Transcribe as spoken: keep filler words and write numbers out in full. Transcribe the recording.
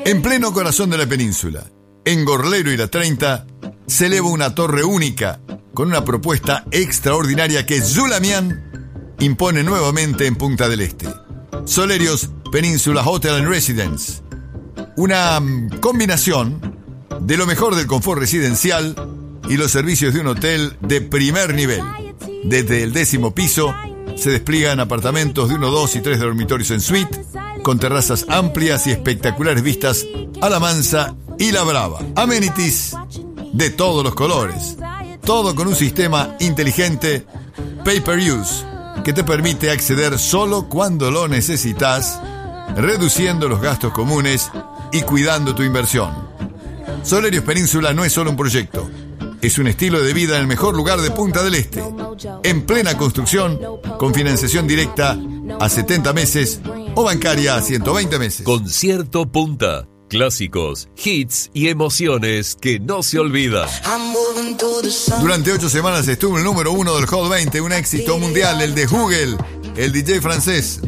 En pleno corazón de la península, en Gorlero y la treinta, se eleva una torre única con una propuesta extraordinaria que Zulamian impone nuevamente en Punta del Este. Solerios Peninsula Hotel and Residence. Una combinación de lo mejor del confort residencial y los servicios de un hotel de primer nivel. Desde el décimo piso se despliegan apartamentos de uno, dos y tres dormitorios en suite, con terrazas amplias y espectaculares vistas a la Mansa y la Brava. Amenities de todos los colores. Todo con un sistema inteligente pay-per-use que te permite acceder solo cuando lo necesitas, reduciendo los gastos comunes y cuidando tu inversión. Solerios Península no es solo un proyecto, es un estilo de vida en el mejor lugar de Punta del Este, en plena construcción, con financiación directa a setenta meses o bancaria a ciento veinte meses. Concierto Punta. Clásicos, hits y emociones que no se olvidan. Durante ocho semanas estuvo en el número uno del Hot veinte, un éxito mundial, el de Google, el D J francés